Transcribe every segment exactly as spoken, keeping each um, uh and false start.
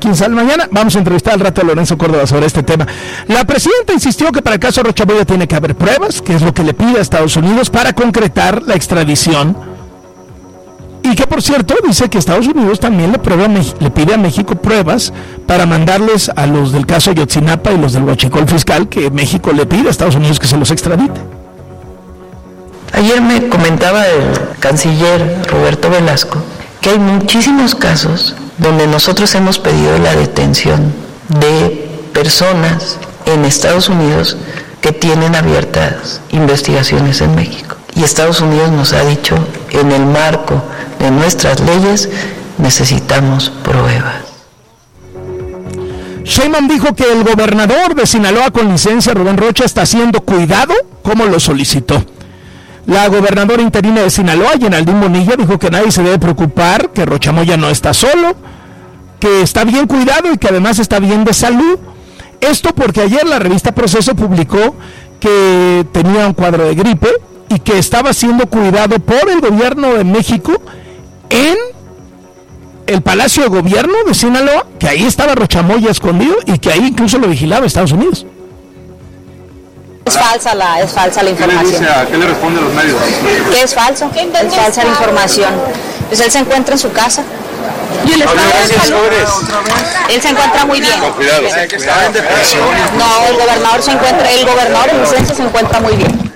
aquí en Sal Mañana. Vamos a entrevistar al rato a Lorenzo Córdoba sobre este tema. La presidenta insistió que para el caso Rocha Moya tiene que haber pruebas, que es lo que le pide a Estados Unidos para concretar la extradición. Y que, por cierto, dice que Estados Unidos también le, prueba, le pide a México pruebas para mandarles a los del caso Ayotzinapa y los del huachicol fiscal, que México le pide a Estados Unidos que se los extradite. Ayer me comentaba el canciller Roberto Velasco que hay muchísimos casos donde nosotros hemos pedido la detención de personas en Estados Unidos que tienen abiertas investigaciones en México. Y Estados Unidos nos ha dicho, en el marco de nuestras leyes, necesitamos pruebas. Sheinbaum dijo que el gobernador de Sinaloa con licencia, Rubén Rocha, está siendo cuidado como lo solicitó. La gobernadora interina de Sinaloa, Geraldine Bonilla, dijo que nadie se debe preocupar, que Rocha Moya no está solo, que está bien cuidado y que además está bien de salud. Esto porque ayer la revista Proceso publicó que tenía un cuadro de gripe y que estaba siendo cuidado por el gobierno de México en el Palacio de Gobierno de Sinaloa, que ahí estaba Rocha Moya escondido y que ahí incluso lo vigilaba Estados Unidos. Es falsa la, es falsa la información. ¿Qué le, dice, ¿Qué le responde a los medios? ¿Qué es falso? Es falsa la información. Pues él se encuentra en su casa. ¿Y el estado de salud? Él se encuentra muy bien. Con cuidado. ¿Está en depresión? No, el gobernador se encuentra, el gobernador en licencia se encuentra muy bien.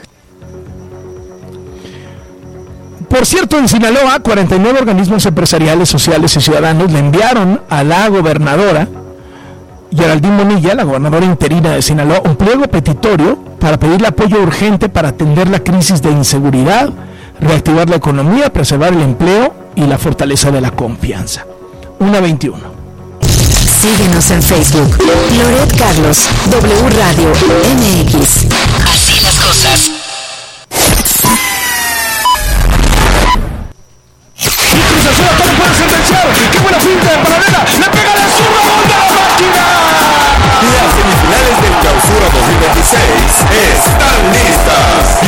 Por cierto, en Sinaloa, cuarenta y nueve organismos empresariales, sociales y ciudadanos le enviaron a la gobernadora Geraldine Bonilla, la gobernadora interina de Sinaloa, un pliego petitorio para pedirle apoyo urgente para atender la crisis de inseguridad, reactivar la economía, preservar el empleo y la fortaleza de la confianza. una veintiuno. Síguenos en Facebook. Loret Carlos, W Radio M X. Así las cosas. Y Cruz Azul no puede sentenciar. ¡Qué buena finta de Paradela! ¡Le pega la zurda! ¡Gol de la máquina! Las semifinales del Clausura dos mil veintiséis están listas.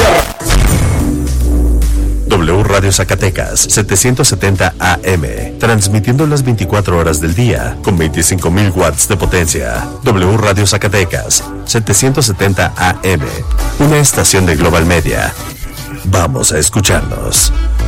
W Radio Zacatecas, setecientos setenta A M, transmitiendo las veinticuatro horas del día, con veinticinco mil watts de potencia. W Radio Zacatecas, setecientos setenta A M, una estación de Global Media. Vamos a escucharnos.